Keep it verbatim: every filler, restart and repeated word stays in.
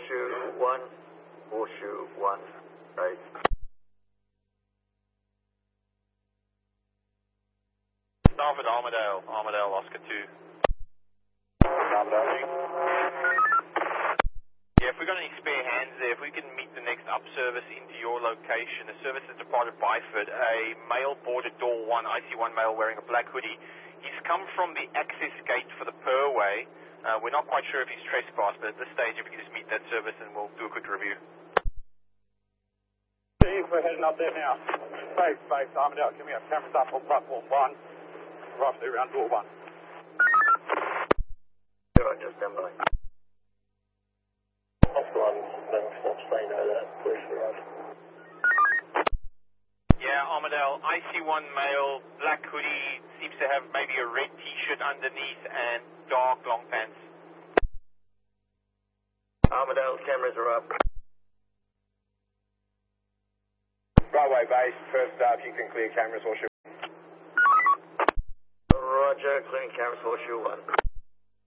Horseshoe one, Horseshoe one, right. Starboard Armadale, Armadale, Oscar two. Armadale. Yeah, if we've got any spare hands there, if we can meet the next up service into your location. The service has departed Byford, a male boarded door one, I C one male wearing a black hoodie. He's come from the access gate for the Purway. Uh, we're not quite sure if he's trespassed, but at this stage, if we can just meet that service and we'll do a quick review. Steve, we're heading up there now. Space, space, Armadale, can we have cameras up on platform one, roughly around door one? Roger, stand by. Yeah, Armadale, I C one male, black hoodie, seems to have maybe a red t-shirt underneath and dark long pants. Armadale, cameras are up. Right base, first up, you can clear cameras or shoot. Roger, clearing cameras, Horseshoe one.